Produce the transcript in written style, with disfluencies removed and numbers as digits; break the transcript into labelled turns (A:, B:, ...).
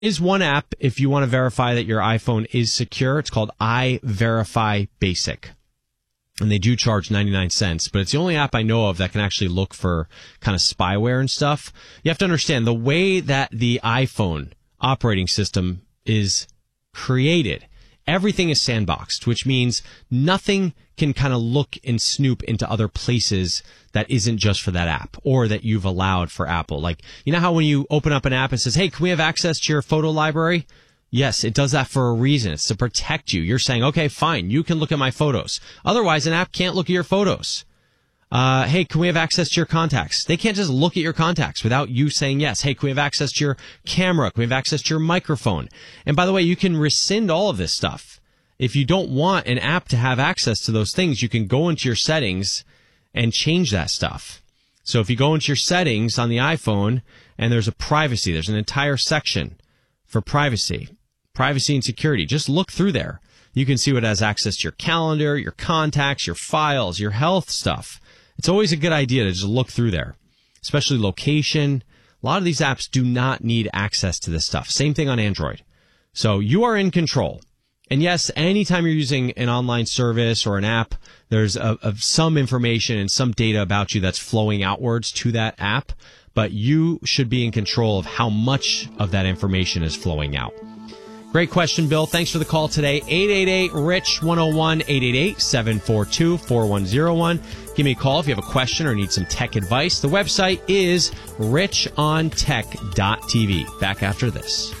A: Is one app if you want to verify that your iPhone is secure. It's called iVerify Basic. And they do charge 99 cents, but it's the only app I know of that can actually look for kind of spyware and stuff. You have to understand the way that the iPhone operating system is created. Everything is sandboxed, which means nothing can kind of look and snoop into other places that isn't just for that app or that you've allowed for Apple. Like, you know how when you open up an app, it says, hey, can we have access to your photo library? Yes, it does that for a reason. It's to protect you. You're saying, okay, fine, you can look at my photos. Otherwise, an app can't look at your photos. Hey, can we have access to your contacts? They can't just look at your contacts without you saying yes. Hey, can we have access to your camera? Can we have access to your microphone? And by the way, you can rescind all of this stuff. If you don't want an app to have access to those things, you can go into your settings and change that stuff. So if you go into your settings on the iPhone and there's an entire section for privacy and security. Just look through there. You can see what has access to your calendar, your contacts, your files, your health stuff. It's always a good idea to just look through there, especially location. A lot of these apps do not need access to this stuff. Same thing on Android. So you are in control. And yes, anytime you're using an online service or an app, there's some information and some data about you that's flowing outwards to that app, but you should be in control of how much of that information is flowing out. Great question, Bill. Thanks for the call today. 888-RICH-101, 888-742-4101. Give me a call if you have a question or need some tech advice. The website is richontech.tv. Back after this.